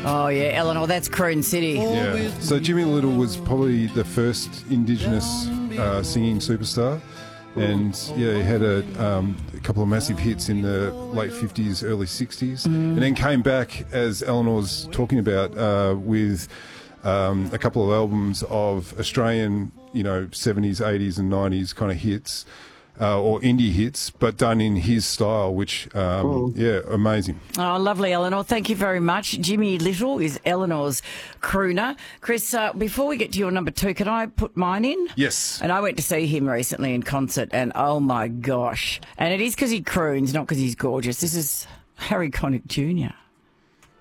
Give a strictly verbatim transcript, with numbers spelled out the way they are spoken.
Oh, yeah, Eleanor, that's Croon City. Yeah. So Jimmy Little was probably the first Indigenous uh, singing superstar. And, yeah, he had a, um, a couple of massive hits in the late fifties, early sixties. Mm. And then came back, as Eleanor's talking about, uh, with um, a couple of albums of Australian, you know, seventies, eighties and nineties kind of hits. Uh, or indie hits, but done in his style, which, um, cool. yeah, amazing. Oh, lovely, Eleanor. Thank you very much. Jimmy Little is Eleanor's crooner. Chris, uh, before we get to your number two, can I put mine in? Yes. And I went to see him recently in concert, and oh my gosh. And it is because he croons, not because he's gorgeous. This is Harry Connick Junior